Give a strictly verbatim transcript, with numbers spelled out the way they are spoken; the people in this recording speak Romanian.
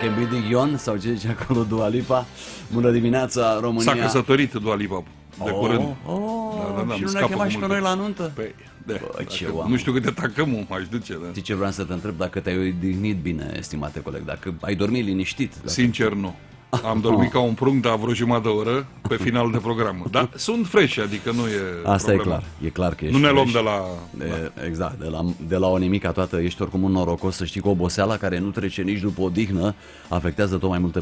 can be the Ion sau ce zice acolo Dua Lipa. Bună dimineața, România. S-a căsătorit Dua Lipa de oh, curând. Oh, da, da, da, și nu ne-a chemat și pe noi la nuntă? Păi, de, Bă, ce dacă, oameni. nu știu câte tacămul aș duce. Da. Știi ce vreau să te întreb? Dacă te-ai odihnit bine, estimate coleg, dacă ai dormit liniștit. Dacă... Sincer, nu. Am dormit ca un prunc, dar vreo jumătate de oră pe final de program. Dar sunt fresh, adică nu e Asta problemă. e clar, e clar că ești Nu ne luăm fresh. de la... De, exact, de la, de la o nimica toată ești oricum un norocos, să știi că oboseala care nu trece nici după odihnă afectează tot mai multe